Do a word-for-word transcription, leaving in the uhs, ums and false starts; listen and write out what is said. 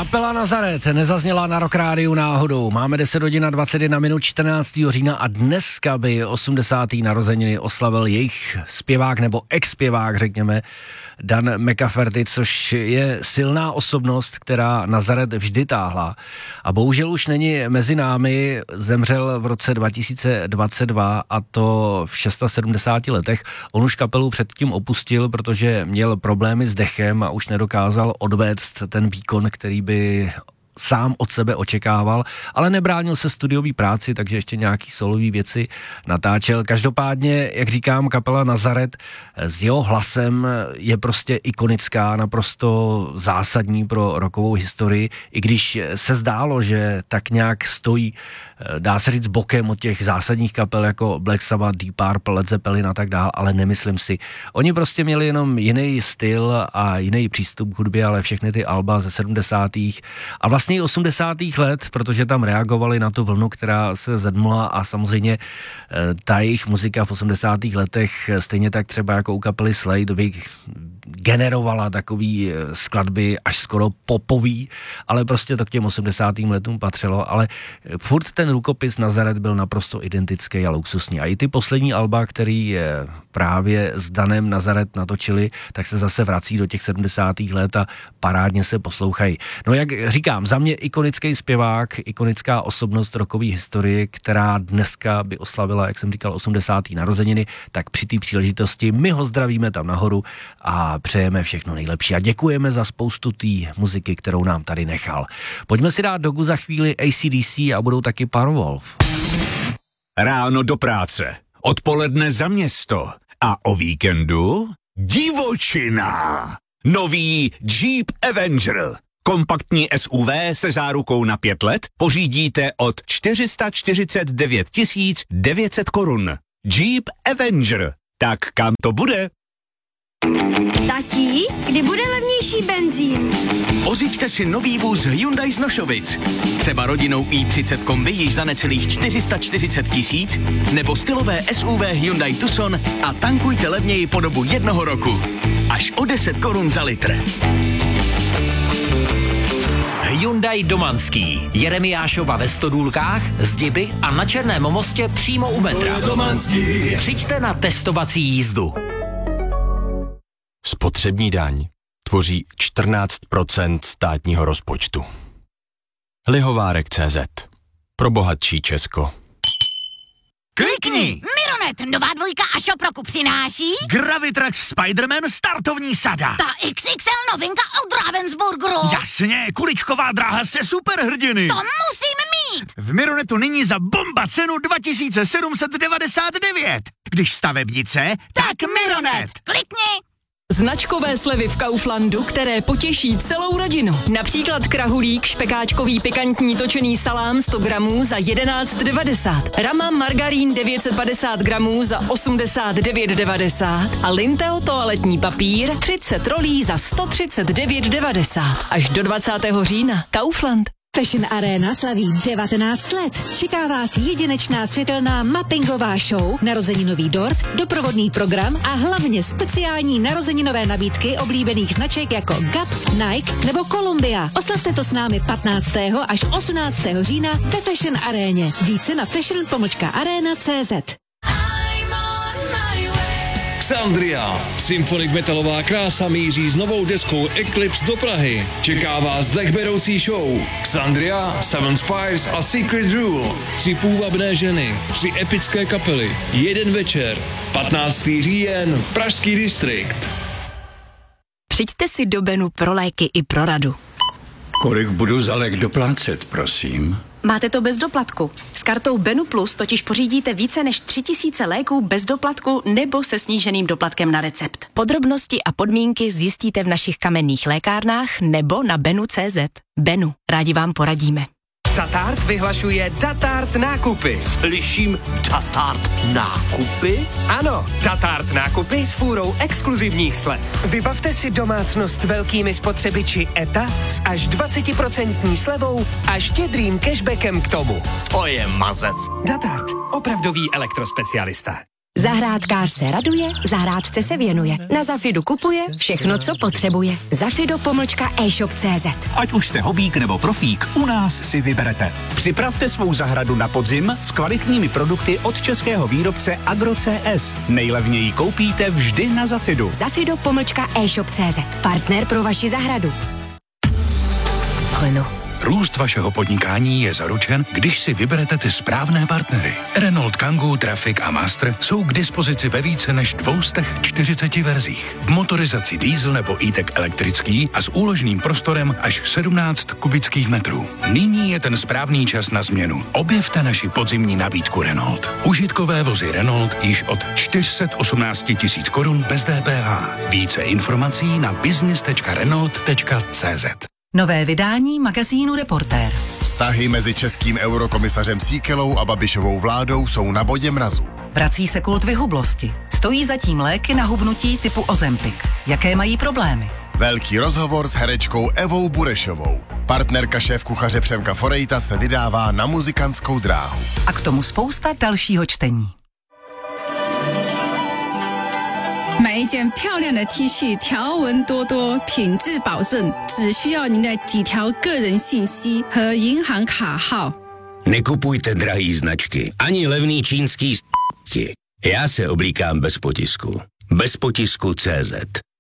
Kapela Nazaret nezazněla na Rock Rádiu náhodou. Máme deset hodin a dvacet jedna minut čtrnáctého října a dneska by osmdesátý narozeniny oslavil jejich zpěvák nebo ex-zpěvák, řekněme, Dan McCafferty, což je silná osobnost, která Nazaret vždy táhla. A bohužel už není mezi námi, zemřel v roce dva tisíce dvacet dva a to v sedmdesáti šesti letech. On už kapelu předtím opustil, protože měl problémy s dechem a už nedokázal odvést ten výkon, který by sám od sebe očekával, ale nebránil se studiové práci, takže ještě nějaký solový věci natáčel. Každopádně, jak říkám, kapela Nazaret s jeho hlasem je prostě ikonická, naprosto zásadní pro rockovou historii, i když se zdálo, že tak nějak stojí, dá se říct, bokem od těch zásadních kapel jako Black Sabbath, Deep Purple, Led Zeppelin a tak dál, ale nemyslím si. Oni prostě měli jenom jiný styl a jiný přístup k hudbě, ale všechny ty alba ze sedmdesátých a vlastně i osmdesátých let, protože tam reagovali na tu vlnu, která se zedmula a samozřejmě ta jejich muzika v osmdesátých letech, stejně tak třeba jako u kapely Slade, by generovala takový skladby až skoro popový, ale prostě to k těm osmdesátým letům patřilo, ale furt ten rukopis Nazaret byl naprosto identický a luxusní. A i ty poslední alba, který právě s Danem Nazaret natočili, tak se zase vrací do těch sedmdesátých let a parádně se poslouchají. No jak říkám, za mě ikonický zpěvák, ikonická osobnost rockové historie, která dneska by oslavila, jak jsem říkal, osmdesátý narozeniny, tak při té příležitosti my ho zdravíme tam nahoru a přejeme všechno nejlepší a děkujeme za spoustu té muziky, kterou nám tady nechal. Pojďme si dát dogu za chvíli A C D C a budou taky Powerwolf. Ráno do práce, odpoledne za město a o víkendu divočina. Nový Jeep Avenger. Kompaktní S U V se zárukou na pět let pořídíte od čtyři sta čtyřicet devět tisíc devět set korun. Jeep Avenger. Tak kam to bude? Tatí, kdy bude levnější benzín? Pořiďte si nový vůz Hyundai z Nošovic. Třeba rodinou i třicet kombi již za necelých čtyři sta čtyřicet tisíc, nebo stylové S U V Hyundai Tucson a tankujte levněji po dobu jednoho roku. Až o deset korun za litr. Hyundai Domanský. Jeremiášova ve Stodůlkách, Zdiby a na Černém mostě přímo u metra. Přijďte na testovací jízdu. Spotřební daň tvoří čtrnáct procent státního rozpočtu. Lihovárek tečka cé zet. Pro bohatší Česko. Klikni! Mironet, nová dvojka a Shop roku přináší Gravitrax Spider-Man startovní sada. ta X X L novinka od Ravensburgeru. Jasně, kuličková dráha se superhrdiny. To musím mít. V Mironetu nyní za bomba cenu dva tisíce sedm set devadesát devět. Když stavebnice, tak Mironet. Klikni. Značkové slevy v Kauflandu, které potěší celou rodinu. Například krahulík, špekáčkový pikantní točený salám sto gramů za jedenáct devadesát. Rama margarín devět set padesát gramů za osmdesát devět devadesát. A Linteo toaletní papír třicet rolí za sto třicet devět devadesát. Až do dvacátého října. Kaufland. Fashion Arena slaví devatenáct let. Čeká vás jedinečná světelná mappingová show, narozeninový dort, doprovodný program a hlavně speciální narozeninové nabídky oblíbených značek jako Gap, Nike nebo Columbia. Oslavte to s námi patnáctého až osmnáctého října ve Fashion Aréně. Více na fashion pomlčka arena tečka cé zet. Xandria. Symphonic metalová krása míří s novou deskou Eclipse do Prahy. Čeká vás dechberoucí show. Xandria, Seven Spires a Secret Rule. Tři půvabné ženy, tři epické kapely, jeden večer. patnáctého října, Pražský distrikt. Přijďte si do Benu pro léky i pro radu. Kolik budu za lék doplácet, prosím? Máte to bez doplatku. S kartou Benu Plus totiž pořídíte více než tři tisíce léků bez doplatku nebo se sníženým doplatkem na recept. Podrobnosti a podmínky zjistíte v našich kamenných lékárnách nebo na benu tečka cé zet. Benu, rádi vám poradíme. Datart vyhlašuje Datart nákupy. Slyším Datart nákupy? Ano, Datart nákupy s fůrou exkluzivních slev. Vybavte si domácnost velkými spotřebiči E T A s až dvacet procent slevou a štědrým cashbackem k tomu. To je mazec. Datart, opravdový elektrospecialista. Zahrádkář se raduje, zahrádce se věnuje. Na Zafidu kupuje všechno, co potřebuje. Zafido pomlčka e-shop tečka cé zet. Ať už jste hobík nebo profík, u nás si vyberete. Připravte svou zahradu na podzim s kvalitními produkty od českého výrobce Agro C S. Nejlevněji koupíte vždy na Zafidu. Zafido pomlčka e-shop tečka cé zet. Partner pro vaši zahradu. Renault. Růst vašeho podnikání je zaručen, když si vyberete ty správné partnery. Renault Kangoo, Traffic a Master jsou k dispozici ve více než dvě stě čtyřicet verzích. V motorizaci diesel nebo e-tech elektrický a s úložným prostorem až sedmnáct kubických metrů. Nyní je ten správný čas na změnu. Objevte naši podzimní nabídku Renault. Užitkové vozy Renault již od čtyři sta osmnáct tisíc korun bez D P H. Více informací na business tečka renault tečka cé zet. Nové vydání magazínu Reportér. Vztahy mezi českým eurokomisařem Síkelou a Babišovou vládou jsou na bodě mrazu. Vrací se kult vyhublosti. Stojí zatím léky na hubnutí typu Ozempic. Jaké mají problémy? Velký rozhovor s herečkou Evou Burešovou. Partnerka šéfkuchaře Přemka Forejta se vydává na muzikantskou dráhu. A k tomu spousta dalšího čtení. 买一件漂亮的 T 恤，条纹多多，品质保证，只需要您的几条个人信息和银行卡号。 Nekupujte drahý značky, ani levný čínský s***ky. Já se oblíkám bez potisku. Bez potisku tečka cé zet.